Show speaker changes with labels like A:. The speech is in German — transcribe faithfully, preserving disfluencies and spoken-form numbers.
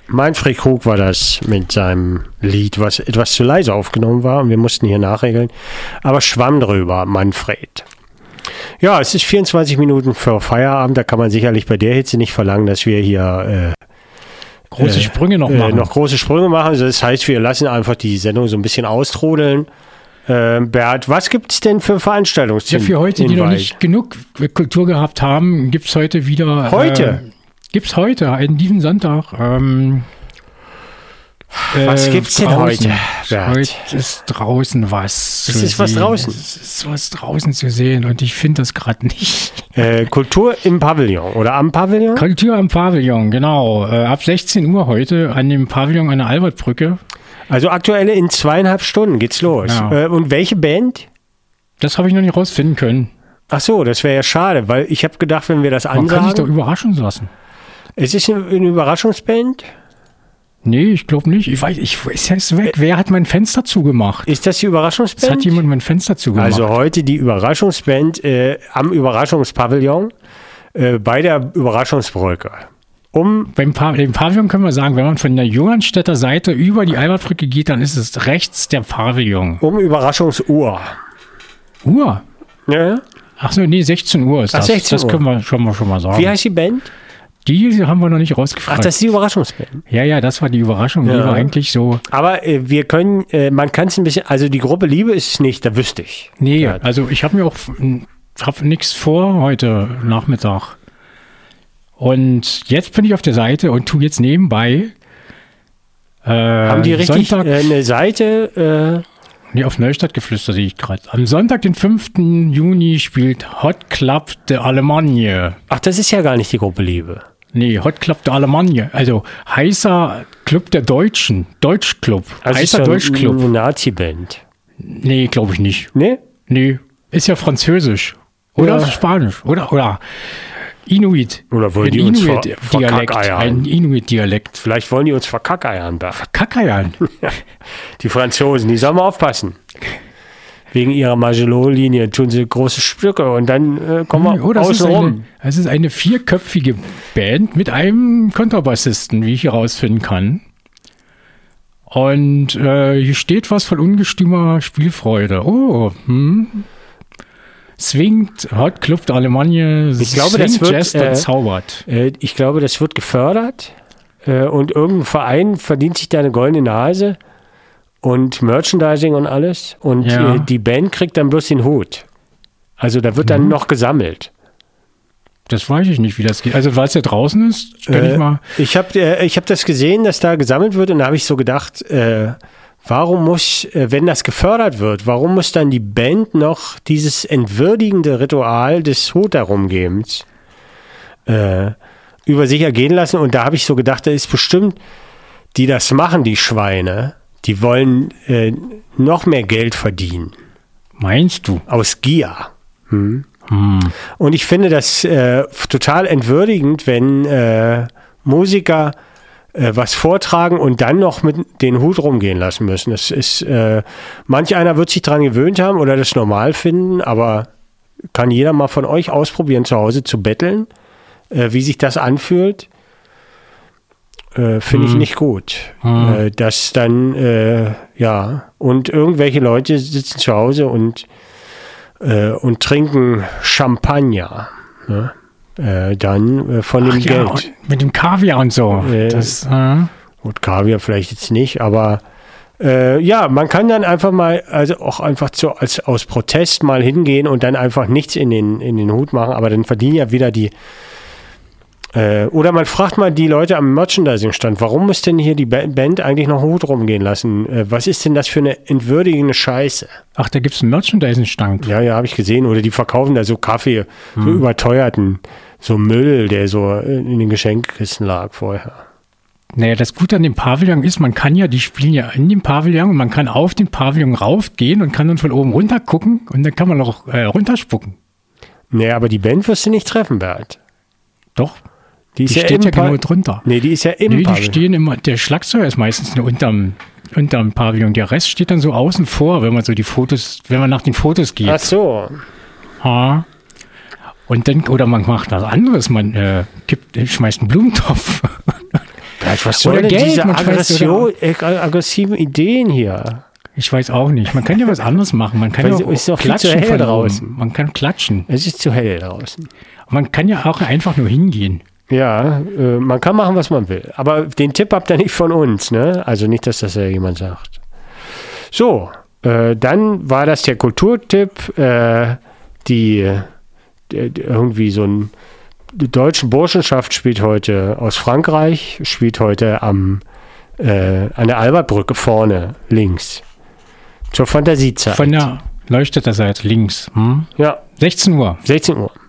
A: Manfred Krug war das mit seinem Lied, was etwas zu leise aufgenommen war und wir mussten hier nachregeln. Aber schwamm drüber, Manfred. Ja, es ist vierundzwanzig Minuten vor Feierabend, da kann man sicherlich bei der Hitze nicht verlangen, dass wir hier äh,
B: große Sprünge noch machen.
A: Äh, noch große Sprünge machen. Also das heißt, wir lassen einfach die Sendung so ein bisschen austrudeln. Äh, Bert, was gibt es denn für Veranstaltungsziele?
B: Ja, für heute, die noch nicht genug Kultur gehabt haben, gibt es heute wieder...
A: Heute?
B: Äh, gibt es heute, an diesem Sonntag. Ähm,
A: was
B: äh,
A: gibt's denn heute, Bert?
B: Heute ist draußen was.
A: Es ist was draußen.
B: Es ist was draußen zu sehen und ich finde das gerade nicht.
A: Äh, Kultur im Pavillon oder am Pavillon?
B: Kultur am Pavillon, genau. Äh, ab sechzehn Uhr heute an dem Pavillon an der Albertbrücke.
A: Also aktuell in zweieinhalb Stunden geht's los.
B: Ja.
A: Äh, und welche Band?
B: Das habe ich noch nicht rausfinden können.
A: Ach so, das wäre ja schade, weil ich habe gedacht, wenn wir das ansagen...
B: Man kann sich doch überraschen lassen.
A: Es ist eine, eine Überraschungsband?
B: Nee, ich glaube nicht. Ich weiß, ich ist jetzt weg. Wer hat mein Fenster zugemacht?
A: Ist das die Überraschungsband?
B: Es hat jemand mein Fenster zugemacht.
A: Also heute die Überraschungsband äh, am Überraschungspavillon äh, bei der Überraschungsbrücke. Um
B: Beim pa- dem Pavillon können wir sagen, wenn man von der Johannstädter Seite über die Albertbrücke geht, dann ist es rechts der Pavillon.
A: Um Überraschungsuhr.
B: Uhr?
A: Ja.
B: Ach so, nee, sechzehn Uhr ist
A: Ach,
B: das.
A: sechzehn
B: das
A: Uhr.
B: können wir schon mal, schon mal sagen.
A: Wie heißt die Band?
B: Die haben wir noch nicht rausgefragt.
A: Ach, das ist die Überraschungsband.
B: Ja, ja, das war die Überraschung.
A: Ja.
B: Die war eigentlich so.
A: Aber äh, wir können, äh, man kann es ein bisschen, also die Gruppe Liebe ist es nicht, da wüsste ich.
B: Nee,
A: Ja.
B: also ich habe mir auch habe nichts vor heute Nachmittag. Und jetzt bin ich auf der Seite und tue jetzt nebenbei. Äh,
A: Haben die richtig
B: Sonntag,
A: äh, eine Seite? Äh,
B: nee, auf Neustadtgeflüster sehe ich gerade. Am Sonntag, den fünften Juni, spielt Hot Club de Allemagne.
A: ach, das ist ja gar nicht die Gruppe Liebe.
B: Nee, Hot Club de Allemagne. Also heißer Club der Deutschen. Deutschclub.
A: Also
B: heißer
A: ist ja
B: Deutschclub.
A: eine Nazi-Band.
B: Nee, glaube ich nicht.
A: Ne?
B: Nee, ist ja französisch. Oder
A: Ja.
B: Spanisch. Oder, oder Inuit.
A: Oder wollen
B: ein
A: die uns ver-
B: Inuit-Dialekt.
A: verkackeiern?
B: Ein Inuit-Dialekt.
A: Vielleicht wollen die uns verkackeiern da.
B: Kackeiern.
A: Die Franzosen, die sollen wir aufpassen. Wegen ihrer Magelot-Linie tun sie große Stücke und dann äh, kommen wir
B: Oh, das ist,
A: außen
B: eine,
A: rum.
B: das ist eine vierköpfige Band mit einem Kontrabassisten, wie ich herausfinden kann. Und äh, hier steht was von ungestümer Spielfreude. Oh, hm. Swingt, Hot Club der Allemagne,
A: Ich glaube, das
B: swingt
A: wird,
B: Jazz
A: äh,
B: und zaubert.
A: Äh, ich glaube, das wird gefördert äh, und irgendein Verein verdient sich da eine goldene Nase und Merchandising und alles und
B: Ja.
A: äh, die Band kriegt dann bloß den Hut. Also da wird dann
B: Mhm.
A: noch gesammelt.
B: Das weiß ich nicht, wie das geht. Also, weil es ja draußen ist, kann
A: Äh,
B: ich mal.
A: Ich habe äh, ich hab das gesehen, dass da gesammelt wird und da habe ich so gedacht, äh, warum muss, äh, wenn das gefördert wird, warum muss dann die Band noch dieses entwürdigende Ritual des Hut herumgebens äh, über sich ergehen lassen? Und da habe ich so gedacht, da ist bestimmt, die das machen, die Schweine, die wollen äh, noch mehr Geld verdienen.
B: Meinst du?
A: Aus Gier. Hm.
B: Hm.
A: Und ich finde das äh, total entwürdigend, wenn äh, Musiker äh, was vortragen und dann noch mit den Hut rumgehen lassen müssen. Das ist, äh, manch einer wird sich daran gewöhnt haben oder das normal finden, aber kann jeder mal von euch ausprobieren, zu Hause zu betteln, äh, wie sich das anfühlt. Äh, finde ich
B: Hm.
A: nicht gut.
B: Hm.
A: Äh, dass dann, äh, ja, und irgendwelche Leute sitzen zu Hause und äh, und trinken Champagner, ne? äh, dann äh, von dem
B: Ach ja,
A: Geld.
B: und mit dem Kaviar und so.
A: Äh,
B: das, äh,
A: Gut, Kaviar vielleicht jetzt nicht, aber äh, ja, man kann dann einfach mal, also auch einfach zu, als, aus Protest mal hingehen und dann einfach nichts in den, in den Hut machen, aber dann verdienen ja wieder die äh, oder man fragt mal die Leute am Merchandising-Stand, warum muss denn hier die Ba- Band eigentlich noch einen Hut rumgehen lassen? Äh, was ist denn das für eine entwürdigende Scheiße?
B: ach, da gibt es einen Merchandising-Stand.
A: Ja, ja, habe ich gesehen. Oder die verkaufen da so Kaffee, so überteuerten, so Müll, der so in den Geschenkkisten lag vorher.
B: Naja, das Gute an dem Pavillon ist, man kann ja, die spielen ja in dem Pavillon und man kann auf den Pavillon raufgehen und kann dann von oben runter gucken und dann kann man auch äh, runterspucken.
A: Nee, aber die Band wirst du nicht treffen, Bert.
B: Doch,
A: Die ist
B: die
A: ja
B: steht ja
A: im Pa-
B: genau drunter.
A: Nee, die ist ja im
B: Nee, die
A: Pavillon.
B: stehen immer, der Schlagzeuger ist meistens nur unterm, unterm Pavillon. Der Rest steht dann so außen vor, wenn man so die Fotos, wenn man nach den Fotos geht.
A: Ach so.
B: Ha. Und dann, oder man macht was anderes, man äh, kippt, schmeißt einen Blumentopf.
A: Bert, Was soll
B: Oder
A: denn
B: Geld,
A: diese
B: man weiß,
A: Aggression, äh, aggressiven Ideen hier?
B: Ich weiß auch nicht. Man kann ja was anderes machen. Man kann
A: Weil
B: ja
A: es
B: auch
A: ist doch viel zu
B: klatschen
A: hell
B: von
A: draußen.
B: oben. Man kann klatschen.
A: Es ist zu hell draußen.
B: Man kann ja auch einfach nur hingehen.
A: Ja, äh, man kann machen, was man will. Aber den Tipp habt ihr nicht von uns, ne? Also nicht, dass das ja jemand sagt. So, äh, dann war das der Kulturtipp, äh, die, die irgendwie so ein die deutsche Burschenschaft spielt heute aus Frankreich, spielt heute am äh, an der Albertbrücke vorne links. Zur Fantasiezeit.
B: Von der Leuchtstädter Seite links. Hm?
A: Ja.
B: sechzehn Uhr.
A: sechzehn Uhr.